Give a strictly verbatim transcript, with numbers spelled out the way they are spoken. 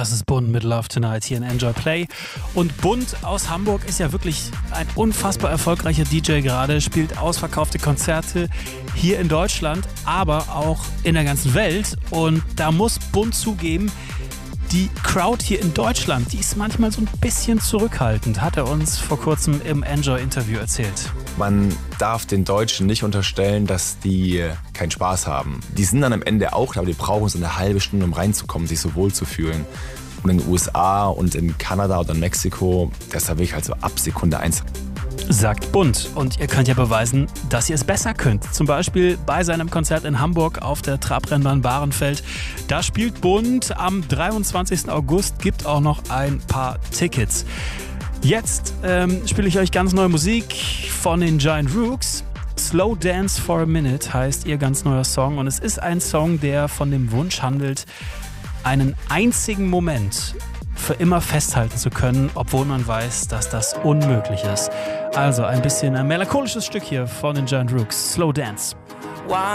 Das ist Bund mit Love Tonight hier in Enjoy Play. Und Bund aus Hamburg ist ja wirklich ein unfassbar erfolgreicher D J gerade, spielt ausverkaufte Konzerte hier in Deutschland, aber auch in der ganzen Welt. Und da muss Bund zugeben, die Crowd hier in Deutschland, die ist manchmal so ein bisschen zurückhaltend, hat er uns vor kurzem im Enjoy-Interview erzählt. Man darf den Deutschen nicht unterstellen, dass die keinen Spaß haben. Die sind dann am Ende auch da, aber die brauchen so eine halbe Stunde, um reinzukommen, sich so wohl zu fühlen. Und in den U S A und in Kanada oder in Mexiko, das ist da wirklich halt so ab Sekunde eins. Sagt Bund. Und ihr könnt ja beweisen, dass ihr es besser könnt. Zum Beispiel bei seinem Konzert in Hamburg auf der Trabrennbahn Bahrenfeld. Da spielt Bund am dreiundzwanzigsten August, gibt auch noch ein paar Tickets. Jetzt ähm, spiele ich euch ganz neue Musik von den Giant Rooks. Slow Dance for a Minute heißt ihr ganz neuer Song. Und es ist ein Song, der von dem Wunsch handelt, einen einzigen Moment für immer festhalten zu können, obwohl man weiß, dass das unmöglich ist. Also ein bisschen ein melancholisches Stück hier von den Giant Rooks. Slow Dance.